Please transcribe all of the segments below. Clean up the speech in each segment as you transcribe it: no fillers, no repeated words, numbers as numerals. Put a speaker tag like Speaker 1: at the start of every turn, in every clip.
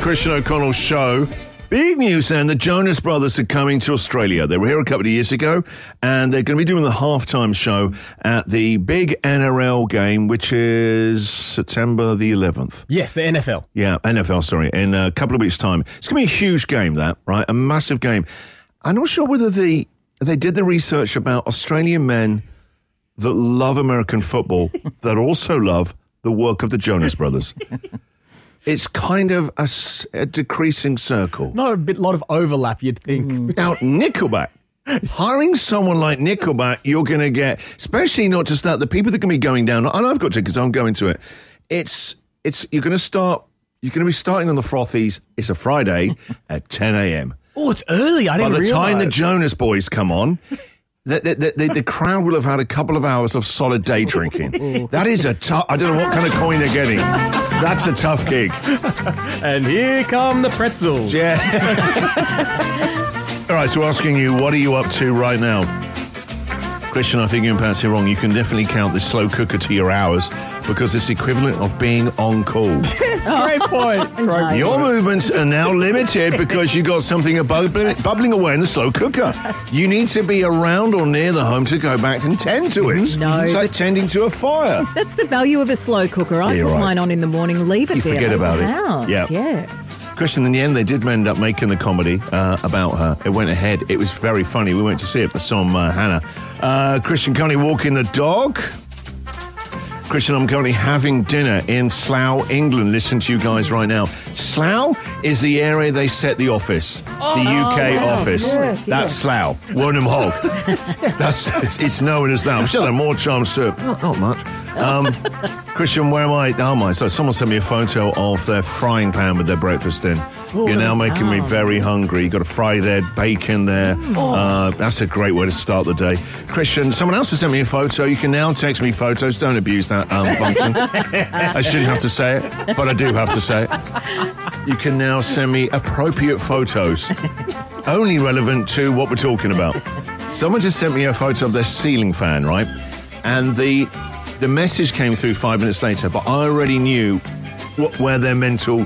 Speaker 1: Christian O'Connell Show. Big news, and the Jonas Brothers are coming to Australia. They were here a couple of years ago, and they're going to be doing the halftime show at the big NRL game, which is September the 11th.
Speaker 2: Yes, the NFL.
Speaker 1: Yeah, NFL, sorry, in a couple of weeks' time. It's going to be a huge game, that, right? A massive game. I'm not sure whether they did the research about Australian men that love American football, that also love the work of the Jonas Brothers. It's kind of a decreasing circle.
Speaker 2: Not a lot of overlap, you'd think.
Speaker 1: Now, Nickelback. Hiring someone like Nickelback, you're going to get, especially not just that, the people that are going to be going down, and I've got tickets, I'm going to it. You're going to be starting on the Frothies. It's a Friday at 10 a.m.
Speaker 2: Oh, it's early. I didn't realize.
Speaker 1: By the time the Jonas Boys come on, the crowd will have had a couple of hours of solid day drinking. That is a tough, I don't know what kind of coin they're getting. That's a tough gig.
Speaker 2: And here come the pretzels.
Speaker 1: Yeah. All right, so asking you, what are you up to right now? Christian, I think you're pronouncing it wrong. You can definitely count this slow cooker to your hours because it's equivalent of being on call.
Speaker 2: Yes, great point.
Speaker 1: Your movements are now limited because you got something bubbling away in the slow cooker. You need to be around or near the home to go back and tend to it.
Speaker 3: No,
Speaker 1: it's like tending to a fire.
Speaker 3: That's the value of a slow cooker. I put mine on in the morning, leave it there.
Speaker 1: You forget about it.
Speaker 3: House. Yeah.
Speaker 1: Christian, in the end, they did end up making the comedy about her. It went ahead. It was very funny. We went to see it. I saw Hannah. Christian, currently walking the dog. Christian, I'm currently having dinner in Slough, England. Listen to you guys right now. Slough is the area they set the office. The UK office.
Speaker 3: Yes,
Speaker 1: That's Slough. Wernham Hog. It's known as that. I'm sure there are more charms to it. Not much. Christian, where am I? Oh my! So someone sent me a photo of their frying pan with their breakfast in. You're now making me very hungry. You got a fried egg, bacon there. That's a great way to start the day. Christian, someone else has sent me a photo. You can now text me photos. Don't abuse that function. I shouldn't have to say it, but I do have to say it. You can now send me appropriate photos, only relevant to what we're talking about. Someone just sent me a photo of their ceiling fan, right? And the message came through 5 minutes later, but I already knew where their mental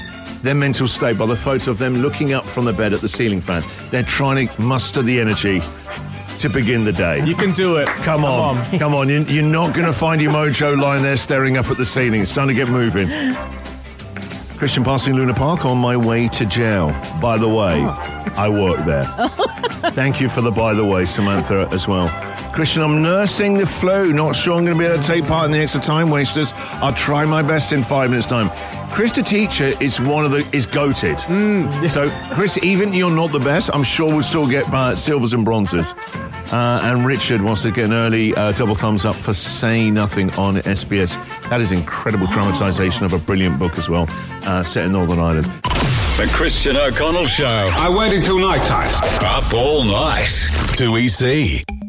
Speaker 1: state by the photo of them looking up from the bed at the ceiling fan. They're trying to muster the energy to begin the day.
Speaker 2: You can do it.
Speaker 1: Come on. You're not going to find your mojo lying there staring up at the ceiling. It's time to get moving. Christian, passing Luna Park on my way to jail. By the way, I work there. Thank you for the by the way, Samantha, as well. Christian, I'm nursing the flu. Not sure I'm going to be able to take part in the extra time wasters. I'll try my best in 5 minutes' time. Chris, the teacher, is goated.
Speaker 2: Yes.
Speaker 1: So, Chris, even you're not the best, I'm sure we'll still get silvers and bronzes. And Richard wants to get an early double thumbs up for Say Nothing on SBS. That is incredible dramatisation of a brilliant book as well, set in Northern Ireland.
Speaker 4: The Christian O'Connell Show.
Speaker 5: I waited till night time.
Speaker 4: Up all night. 2EC.